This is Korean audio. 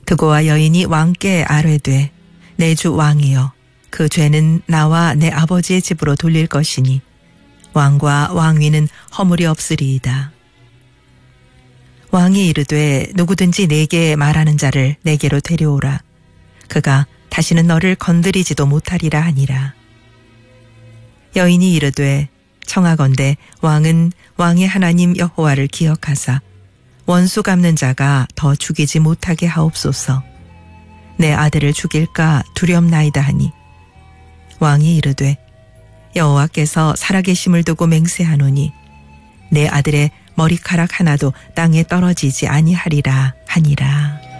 드고와 여인이 왕께 아뢰되 내 주 왕이여 그 죄는 나와 내 아버지의 집으로 돌릴 것이니 왕과 왕위는 허물이 없으리이다. 왕이 이르되 누구든지 내게 말하는 자를 내게로 데려오라. 그가 다시는 너를 건드리지도 못하리라 하니라. 여인이 이르되 청하건대 왕은 왕의 하나님 여호와를 기억하사 원수 갚는 자가 더 죽이지 못하게 하옵소서. 내 아들을 죽일까 두렵나이다 하니 왕이 이르되 여호와께서 살아계심을 두고 맹세하노니 내 아들의 머리카락 하나도 땅에 떨어지지 아니하리라 하니라.